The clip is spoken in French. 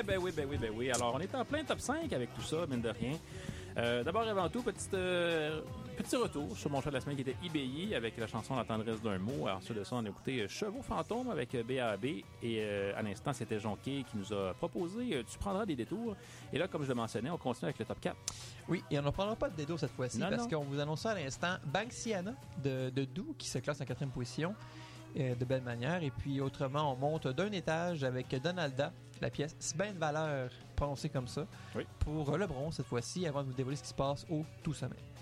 oui. Alors, on est en plein top 5 avec tout ça, mine de rien. D'abord et avant tout, petit retour sur mon choix de la semaine qui était IBI avec la chanson La tendresse d'un mot. Alors, sur de ça, on a écouté Chevaux fantômes avec BAB et à l'instant, c'était Jonquet qui nous a proposé Tu prendras des détours. Et là, comme je le mentionnais, on continue avec le top 4. Oui, et on ne prendra pas de détour cette fois-ci parce qu'on vous annonçait à l'instant Banksiana de Doux qui se classe en 4e position de belle manière. Et puis autrement, on monte d'un étage avec Donalda, la pièce C'est bien de valeur prononcée comme ça, pour le bronze cette fois-ci avant de vous dévoiler ce qui se passe au tout sommet.